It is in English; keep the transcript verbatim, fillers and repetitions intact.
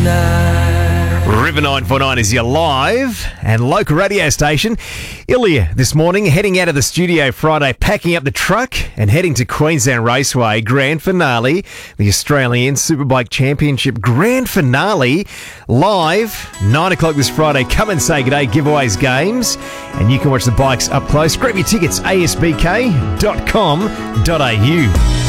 tonight. River nine four nine is your live and local radio station. Ilya this morning heading out of the studio Friday, packing up the truck and heading to Queensland Raceway Grand Finale, the Australian Superbike Championship Grand Finale, live, nine o'clock this Friday. Come and say g'day, giveaways, games, and you can watch the bikes up close. Grab your tickets, a s b k dot com dot a u.